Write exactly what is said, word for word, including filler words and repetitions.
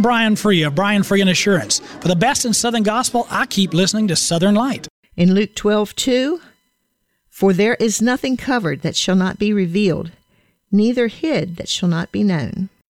I'm Brian Free of Brian Free and Assurance. For the best in Southern Gospel, I keep listening to Southern Light. In Luke twelve two, for there is nothing covered that shall not be revealed, neither hid that shall not be known.